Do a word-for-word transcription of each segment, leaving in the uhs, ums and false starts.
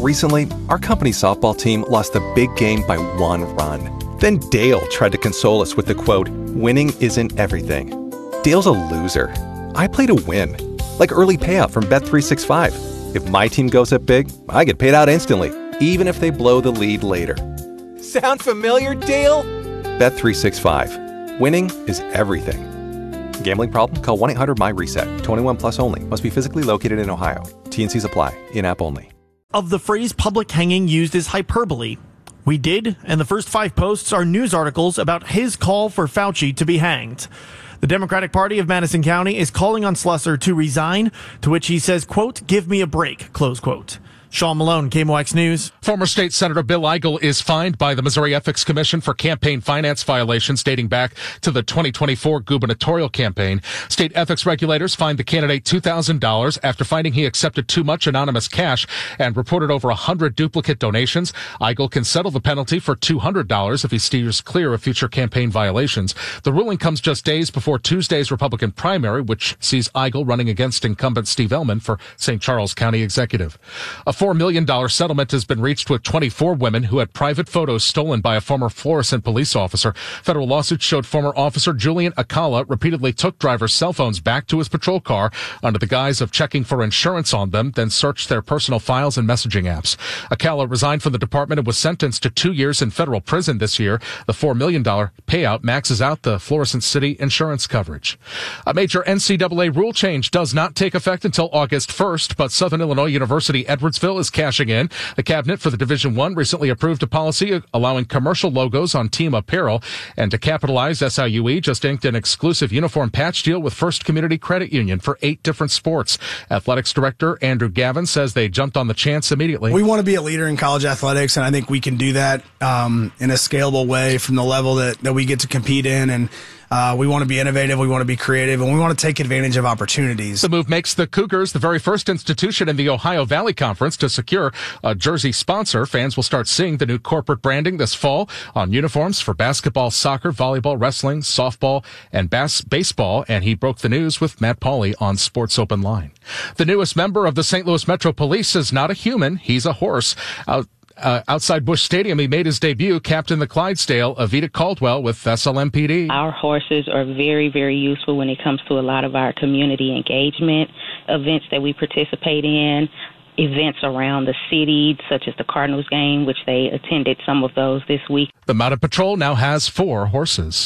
Recently, our company softball team lost a big game by one run. Then Dale tried to console us with the quote, "Winning isn't everything." Dale's a loser. I play to win. Like early payout from Bet three sixty-five. If my team goes up big, I get paid out instantly, even if they blow the lead later. Sound familiar, Dale? Bet three sixty-five. Winning is everything. Gambling problem? Call one eight hundred M Y RESET. twenty-one plus only. Must be physically located in Ohio. T and Cs apply. In-app only. Of the phrase public hanging used as hyperbole. We did, and the first five posts are news articles about his call for Fauci to be hanged. The Democratic Party of Madison County is calling on Slusser to resign, to which he says, quote, "Give me a break," close quote. Sean Malone, K M O X News. Former State Senator Bill Eigel is fined by the Missouri Ethics Commission for campaign finance violations dating back to the twenty twenty-four gubernatorial campaign. State ethics regulators fined the candidate two thousand dollars after finding he accepted too much anonymous cash and reported over one hundred duplicate donations. Eigel can settle the penalty for two hundred dollars if he steers clear of future campaign violations. The ruling comes just days before Tuesday's Republican primary, which sees Eigel running against incumbent Steve Ellman for Saint Charles County Executive. A four million dollars settlement has been reached with twenty-four women who had private photos stolen by a former Florissant police officer. Federal lawsuits showed former officer Julian Acala repeatedly took drivers' cell phones back to his patrol car under the guise of checking for insurance on them, then searched their personal files and messaging apps. Acala resigned from the department and was sentenced to two years in federal prison this year. The four million dollars payout maxes out the Florissant City insurance coverage. A major N C double A rule change does not take effect until August first, but Southern Illinois University Edwardsville is cashing in. The cabinet for the Division One recently approved a policy allowing commercial logos on team apparel, and to capitalize, S I U E just inked an exclusive uniform patch deal with First Community Credit Union for eight different sports. Athletics Director Andrew Gavin says they jumped on the chance immediately. We want to be a leader in college athletics, and I think we can do that um, in a scalable way from the level that, that we get to compete in, and Uh, we want to be innovative, we want to be creative, and we want to take advantage of opportunities. The move makes the Cougars the very first institution in the Ohio Valley Conference to secure a jersey sponsor. Fans will start seeing the new corporate branding this fall on uniforms for basketball, soccer, volleyball, wrestling, softball, and bas- baseball. And he broke the news with Matt Pauley on Sports Open Line. The newest member of the Saint Louis Metro Police is not a human, he's a horse. Out Uh, outside Busch Stadium, he made his debut, Captain the Clydesdale, Avita Caldwell with S L M P D. Our horses are very, very useful when it comes to a lot of our community engagement events that we participate in, events around the city, such as the Cardinals game, which they attended some of those this week. The Mounted Patrol now has four horses.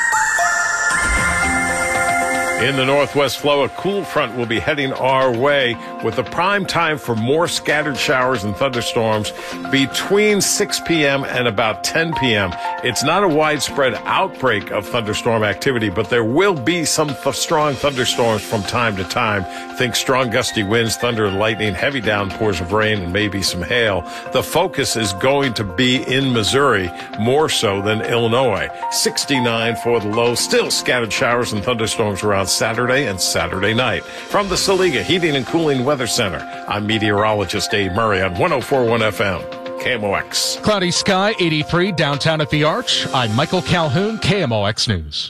In the northwest flow, a cool front will be heading our way with the prime time for more scattered showers and thunderstorms between six p.m. and about ten p.m. It's not a widespread outbreak of thunderstorm activity, but there will be some th- strong thunderstorms from time to time. Think strong gusty winds, thunder and lightning, heavy downpours of rain, and maybe some hail. The focus is going to be in Missouri, more so than Illinois. sixty-nine for the low, still scattered showers and thunderstorms around Saturday and Saturday night. From the Saliga Heating and Cooling Weather Center, I'm meteorologist Dave Murray on one oh four point one F M, K M O X. Cloudy sky, eighty-three, downtown at the Arch. I'm Michael Calhoun, K M O X News.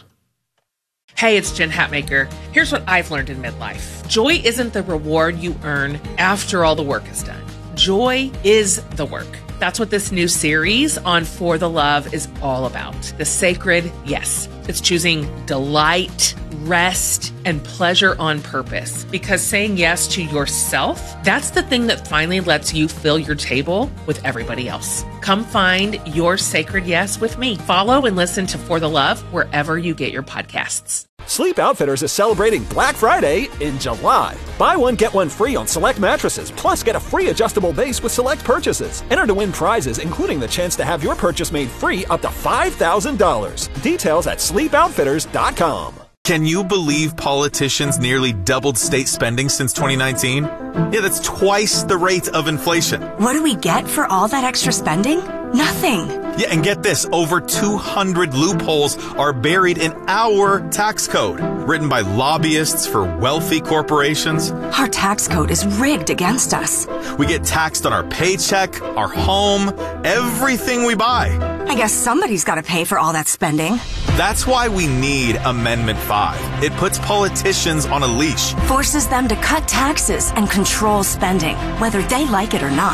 Hey, it's Jen Hatmaker. Here's what I've learned in midlife. Joy isn't the reward you earn after all the work is done. Joy is the work. That's what this new series on For the Love is all about. The sacred yes. It's choosing delight, rest, and pleasure on purpose. Because saying yes to yourself, that's the thing that finally lets you fill your table with everybody else. Come find your sacred yes with me. Follow and listen to For the Love wherever you get your podcasts. Sleep Outfitters is celebrating Black Friday in July. Buy one, get one free on select mattresses, plus get a free adjustable base with select purchases. Enter to win prizes, including the chance to have your purchase made free up to five thousand dollars. Details at sleep outfitters dot com. Can you believe politicians nearly doubled state spending since twenty nineteen? Yeah, that's twice the rate of inflation. What do we get for all that extra spending? Nothing. Yeah, and get this, over two hundred loopholes are buried in our tax code, written by lobbyists for wealthy corporations. Our tax code is rigged against us. We get taxed on our paycheck, our home, everything we buy. I guess somebody's got to pay for all that spending. That's why we need Amendment five. It puts politicians on a leash. Forces them to cut taxes and control spending, whether they like it or not.